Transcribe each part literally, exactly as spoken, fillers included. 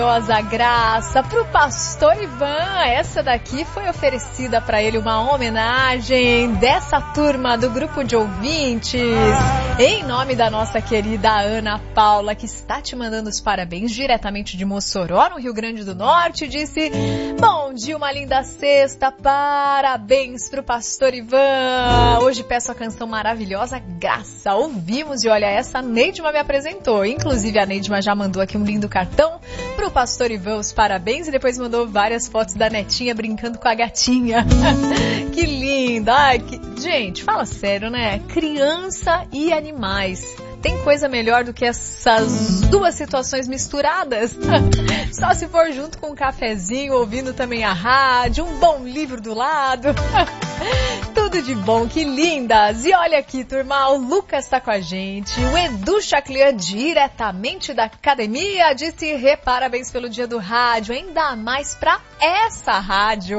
A graça pro pastor Ivan, essa daqui foi oferecida para ele uma homenagem dessa turma do grupo de ouvintes, em nome da nossa querida Ana Paula, que está te mandando os parabéns diretamente de Mossoró, no Rio Grande do Norte. Disse: bom dia, uma linda sexta, parabéns pro pastor Ivan. Hoje peço a canção maravilhosa Graça. Ouvimos e olha, essa a Neidma me apresentou, inclusive a Neidma já mandou aqui um lindo cartão pro pastor Ivan os parabéns e depois mandou várias fotos da netinha brincando com a gatinha. Que linda! Ai, que... Gente, fala sério, né? Criança e animais. Tem coisa melhor do que essas duas situações misturadas? Só se for junto com um cafezinho, ouvindo também a rádio, um bom livro do lado. Tudo de bom, que lindas! E olha aqui, turma, o Lucas tá com a gente, o Edu Chaclian, diretamente da academia, disse: Rê, parabéns pelo dia do rádio, ainda mais pra essa rádio.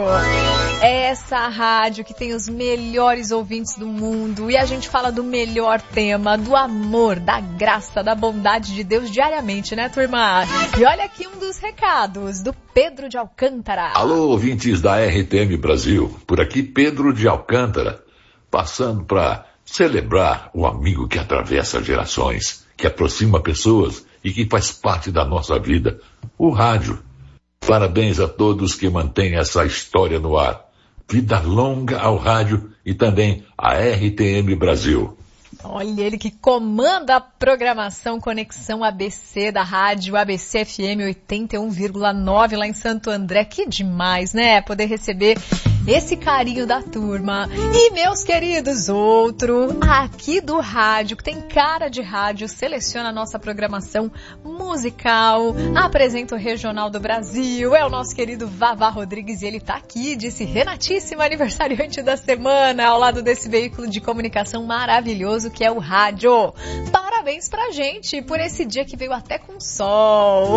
Essa rádio que tem os melhores ouvintes do mundo, e a gente fala do melhor tema, do amor, da graça, da bondade de Deus diariamente, né, turma? E olha aqui um dos recados do Pedro de Alcântara. Alô, ouvintes da R T M Brasil, por aqui Pedro de Alcântara, passando para celebrar o amigo que atravessa gerações, que aproxima pessoas e que faz parte da nossa vida, o rádio. Parabéns a todos que mantêm essa história no ar. Vida longa ao rádio e também à R T M Brasil. Olha ele que comanda a programação Conexão A B C da rádio A B C F M oitenta e um vírgula nove lá em Santo André. Que demais, né? Poder receber esse carinho da turma. E meus queridos, outro aqui do rádio, que tem cara de rádio, seleciona a nossa programação musical, apresenta o Regional do Brasil, é o nosso querido Vavá Rodrigues e ele tá aqui, disse: Renatíssima, aniversariante da semana, ao lado desse veículo de comunicação maravilhoso que é o rádio. Parabéns pra gente por esse dia que veio até com sol.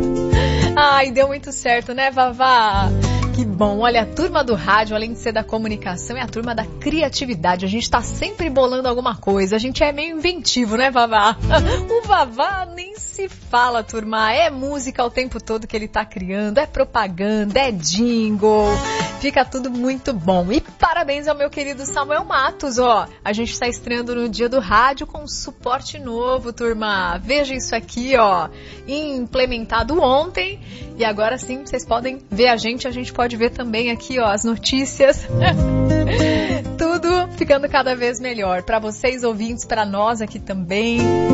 Ai, deu muito certo, né, Vavá? Que bom, olha, a turma do rádio, além de ser da comunicação, é a turma da criatividade. A gente tá sempre bolando alguma coisa, a gente é meio inventivo, né, Vavá? O Vavá nem se fala, turma, é música o tempo todo que ele tá criando, é propaganda, é jingle, fica tudo muito bom. E parabéns ao meu querido Samuel Matos, ó, a gente tá estreando no dia do rádio com um suporte novo, turma. Veja isso aqui, ó, implementado ontem e agora sim vocês podem ver a gente, a gente pode ver também aqui, ó, as notícias. Tudo ficando cada vez melhor para vocês ouvintes, para nós aqui também.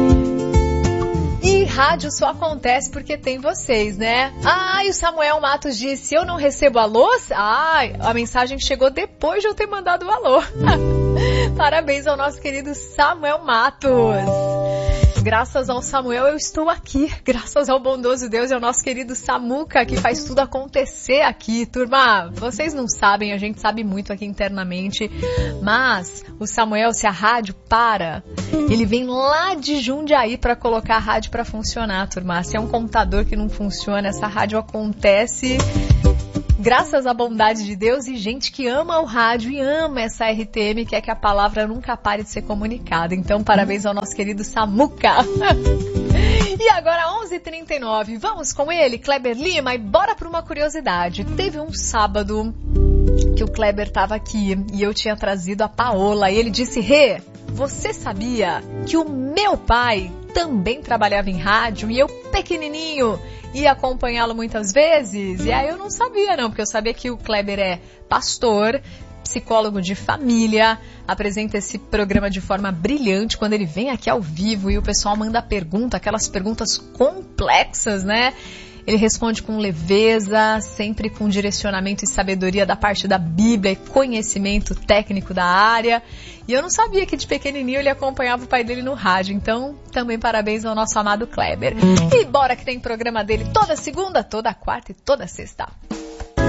E rádio só acontece porque tem vocês, né? Ah, e o Samuel Matos disse: eu não recebo alôs? Ah, a mensagem chegou depois de eu ter mandado o alô. Parabéns ao nosso querido Samuel Matos. Graças ao Samuel eu estou aqui, graças ao bondoso Deus e ao nosso querido Samuca, que faz tudo acontecer aqui. Turma, vocês não sabem, a gente sabe muito aqui internamente, mas o Samuel, se a rádio para, ele vem lá de Jundiaí para colocar a rádio para funcionar, turma. Se é um computador que não funciona, essa rádio acontece graças à bondade de Deus e gente que ama o rádio e ama essa R T M, que é que a palavra nunca pare de ser comunicada. Então, parabéns ao nosso querido Samuca. E agora, onze e trinta e nove, vamos com ele, Kleber Lima, e bora para uma curiosidade. Teve um sábado que o Kleber estava aqui e eu tinha trazido a Paola e ele disse: Rê, você sabia que o meu pai também trabalhava em rádio e eu, pequenininho, ia acompanhá-lo muitas vezes? E aí eu não sabia não, porque eu sabia que o Kleber é pastor, psicólogo de família, apresenta esse programa de forma brilhante quando ele vem aqui ao vivo e o pessoal manda pergunta, aquelas perguntas complexas, né? Ele responde com leveza, sempre com direcionamento e sabedoria da parte da Bíblia e conhecimento técnico da área. E eu não sabia que de pequenininho ele acompanhava o pai dele no rádio. Então, também parabéns ao nosso amado Kleber. E bora que tem programa dele toda segunda, toda quarta e toda sexta.